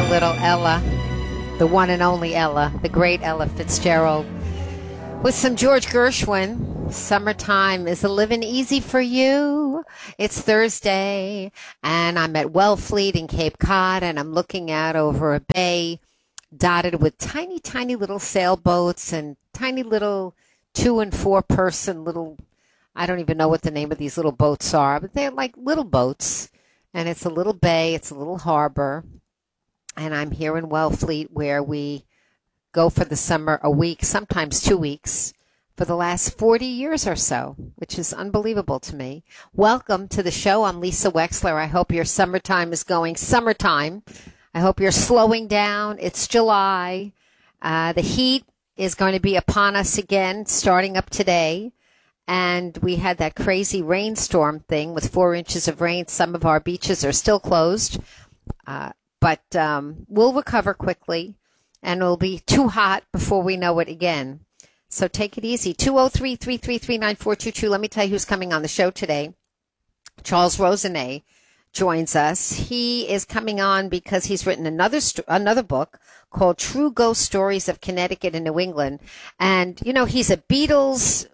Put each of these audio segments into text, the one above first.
little Ella, the one and only Ella, the great Ella Fitzgerald, with some George Gershwin. Summertime is a living easy for you. It's Thursday, and I'm at Wellfleet in Cape Cod, and I'm looking out over a bay dotted with tiny, tiny little sailboats and tiny little 2 and 4 person little, I don't even know what the name of these little boats are, but they're like little boats. And it's a little bay, it's a little harbor. And I'm here in Wellfleet where we go for the summer a week, sometimes 2 weeks, for the last 40 years or so, which is unbelievable to me. Welcome to the show. I'm Lisa Wexler. I hope your summertime is going summertime. I hope you're slowing down. It's July. The heat is going to be upon us again, starting up today. And we had that crazy rainstorm thing with 4 inches of rain. Some of our beaches are still closed, but we'll recover quickly, and it'll be too hot before we know it again. So take it easy. 203-333-9422. Let me tell you who's coming on the show today. Charles Rosenay joins us. He is coming on because he's written another book called True Ghost Stories of Connecticut and New England. And, you know, he's a Beatles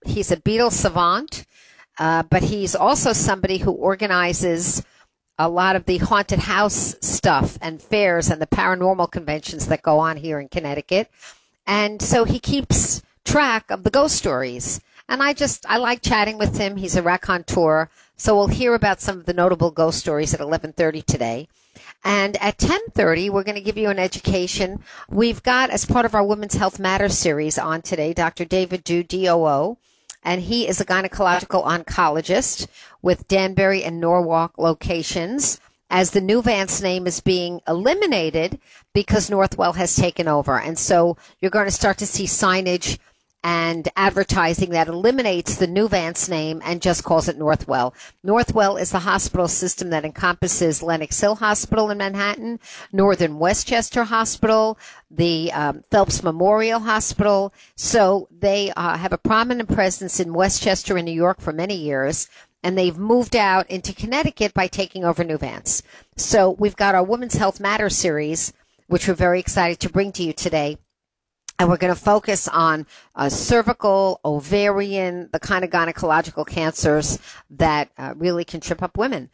savant, but he's also somebody who organizes a lot of the haunted house stuff and fairs and the paranormal conventions that go on here in Connecticut. And so he keeps track of the ghost stories. And I like chatting with him. He's a raconteur. So we'll hear about some of the notable ghost stories at 11:30 today. And at 10:30, we're going to give you an education. We've got, as part of our Women's Health Matters series on today, Dr. David Dew, DOO. And he is a gynecological oncologist with Danbury and Norwalk locations, as the New Vance name is being eliminated because Northwell has taken over. And so you're going to start to see signage and advertising that eliminates the New Vance name and just calls it Northwell. Northwell is the hospital system that encompasses Lenox Hill Hospital in Manhattan, Northern Westchester Hospital, the Phelps Memorial Hospital. So they have a prominent presence in Westchester in New York for many years, and they've moved out into Connecticut by taking over New Vance. So we've got our Women's Health Matters series, which we're very excited to bring to you today. And we're going to focus on cervical, ovarian, the kind of gynecological cancers that really can trip up women.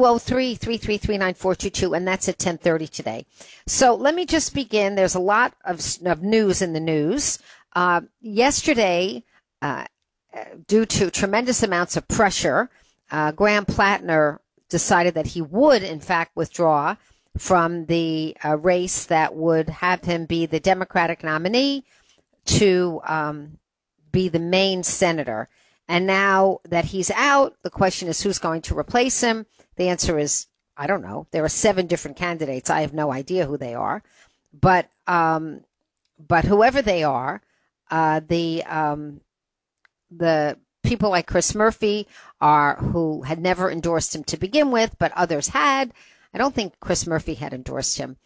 203-333-9422, and that's at 10:30 today. So let me just begin. There's a lot of news in the news. Yesterday, due to tremendous amounts of pressure, Graham Plattner decided that he would, in fact, withdraw from the race that would have him be the Democratic nominee to be the main senator. And now that he's out, the question is who's going to replace him? The answer is, I don't know. There are 7 different candidates. I have no idea who they are. But whoever they are, the people like Chris Murphy who had never endorsed him to begin with, but others had. I don't think Chris Murphy had endorsed him,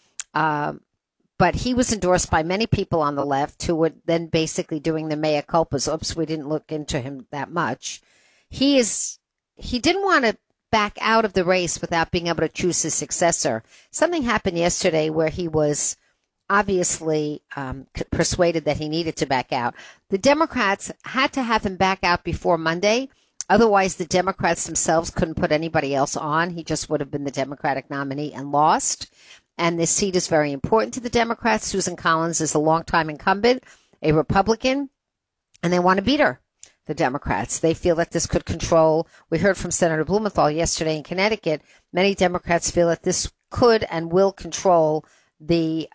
but he was endorsed by many people on the left who were then basically doing the mea culpas. Oops, we didn't look into him that much. He didn't want to back out of the race without being able to choose his successor. Something happened yesterday where he was obviously persuaded that he needed to back out. The Democrats had to have him back out before Monday. Otherwise, the Democrats themselves couldn't put anybody else on. He just would have been the Democratic nominee and lost. And this seat is very important to the Democrats. Susan Collins is a longtime incumbent, a Republican, and they want to beat her, the Democrats. They feel that this could control. We heard from Senator Blumenthal yesterday in Connecticut. Many Democrats feel that this could and will control the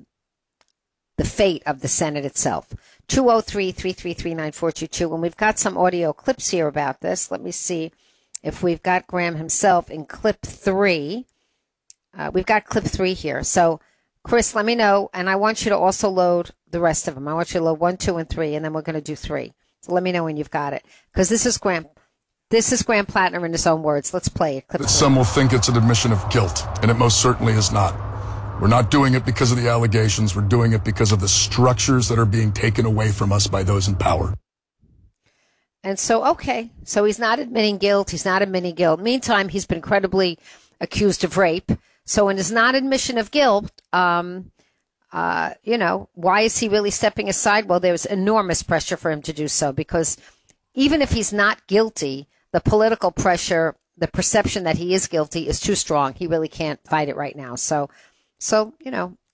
fate of the Senate itself. 203-333-9422. And we've got some audio clips here about this. Let me see if we've got Graham himself in clip 3. We've got clip 3 here. So, Chris, let me know. And I want you to also load the rest of them. I want you to load 1, 2, and 3, and then we're going to do 3. So let me know when you've got it. Because this is Graham Plattner in his own words. Let's play it. Clip 3. Some will think it's an admission of guilt, and it most certainly is not. We're not doing it because of the allegations. We're doing it because of the structures that are being taken away from us by those in power. And so, okay. So he's not admitting guilt. He's not admitting guilt. Meantime, he's been credibly accused of rape. So in his non-admission of guilt, why is he really stepping aside? Well, there's enormous pressure for him to do so, because even if he's not guilty, the political pressure, the perception that he is guilty is too strong. He really can't fight it right now. So,